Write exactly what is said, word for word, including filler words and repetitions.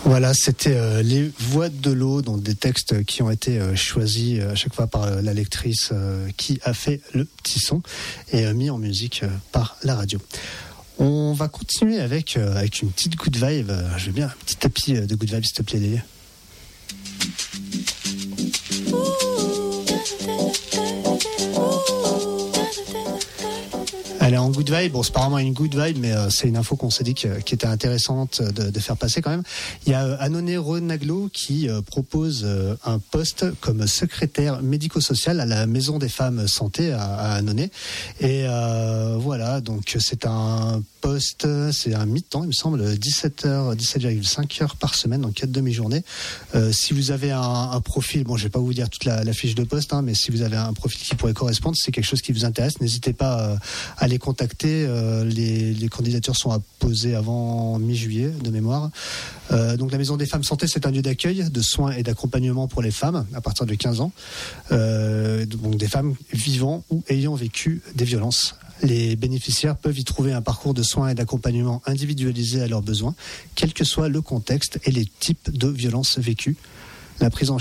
Voilà, c'était euh, les voix de l'eau, donc des textes qui ont été euh, choisis euh, à chaque fois par euh, la lectrice euh, qui a fait le petit son et euh, mis en musique euh, par la radio. On va continuer avec, euh, avec une petite good vibe. Je veux bien un petit tapis de good vibe, s'il te plaît, Lélie. Elle est en good vibe. Bon, c'est pas vraiment une good vibe, mais euh, c'est une info qu'on s'est dit que, qui était intéressante de, de faire passer quand même. Il y a euh, Annonay Renaglo qui euh, propose euh, un poste comme secrétaire médico-social à la Maison des Femmes Santé à, à Annonay. Et euh, voilà, donc c'est un poste, c'est un mi-temps, il me semble, dix-sept heures, dix-sept virgule cinq heures par semaine, donc quatre demi-journées. Euh, si vous avez un, un profil, bon, je vais pas vous dire toute la, la fiche de poste, hein, mais si vous avez un profil qui pourrait correspondre, si c'est quelque chose qui vous intéresse, n'hésitez pas euh, à les contacter. Euh, les, les candidatures sont à poser avant mi-juillet de mémoire. Euh, donc la Maison des Femmes Santé, c'est un lieu d'accueil, de soins et d'accompagnement pour les femmes à partir de quinze ans. Euh, donc des femmes vivant ou ayant vécu des violences. Les bénéficiaires peuvent y trouver un parcours de soins et d'accompagnement individualisé à leurs besoins, quel que soit le contexte et les types de violences vécues. La prise en